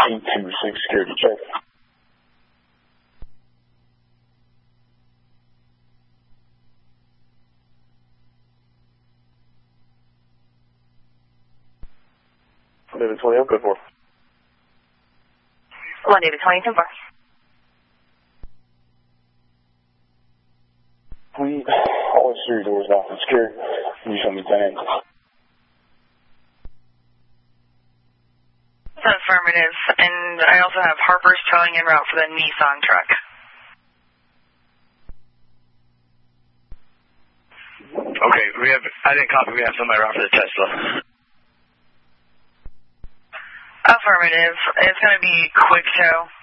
826 security check. David 20, I'm good for. 1 David 20, 10 4. All exterior doors locked and secured. Can you show me 10 ends? Affirmative. And I also have Harper's towing en route for the Nissan truck. Okay, I didn't copy, we have somebody route for the Tesla. Affirmative. It's going to be quick tow.